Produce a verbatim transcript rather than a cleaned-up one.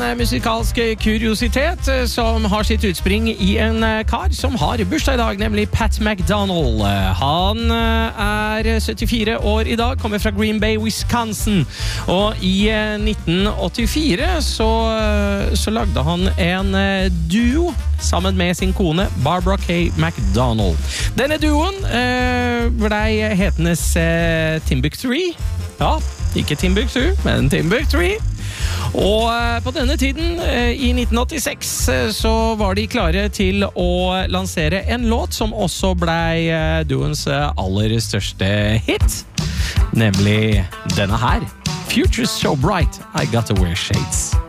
musikalsk kuriositet som har sitt utspring i en kar som har bursdag i dag, nemlig Pat McDonald. Han er syttifire år i dag, kommer fra Green Bay, Wisconsin. Og i nitten åttifire så, så lagde han en duo sammen med sin kone Barbara K. McDonald. Denne duoen eh, ble hetendes eh, Timbuktu. Ja, ikke Timbuktu, men Timbuktu. Og eh, på denne tiden, eh, i nitten åttiseks, eh, så var de klare til å lansere en låt som også ble eh, duoens eh, aller største hit, nemlig denne her. Future's so bright, I got to wear shades.